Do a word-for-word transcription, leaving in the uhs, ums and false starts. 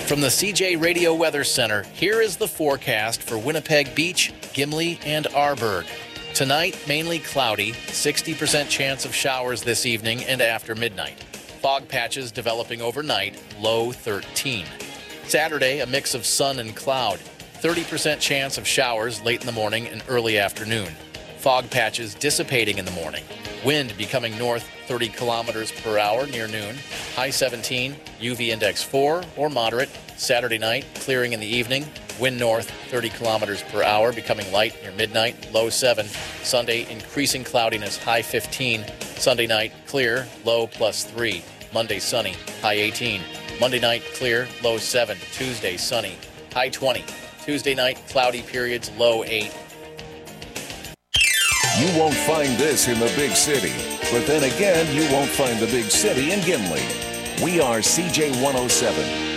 From the C J Radio Weather Center, here is the forecast for Winnipeg Beach, Gimli, and Arborg. Tonight, mainly cloudy, sixty percent chance of showers this evening and after midnight. Fog patches developing overnight, low thirteen. Saturday, a mix of sun and cloud, thirty percent chance of showers late in the morning and early afternoon. Fog patches dissipating in the morning. Wind becoming north thirty kilometers per hour near noon. High seventeen, U V index four or moderate. Saturday night, clearing in the evening. Wind north thirty kilometers per hour, becoming light near midnight. Low seven. Sunday, increasing cloudiness, high fifteen. Sunday night, clear, low plus three. Monday, sunny, high eighteen. Monday night, clear, low seven. Tuesday, sunny, high twenty. Tuesday night, cloudy periods, low eight. You won't find this in the big city, but then again, you won't find the big city in Gimli. We are C J one oh seven.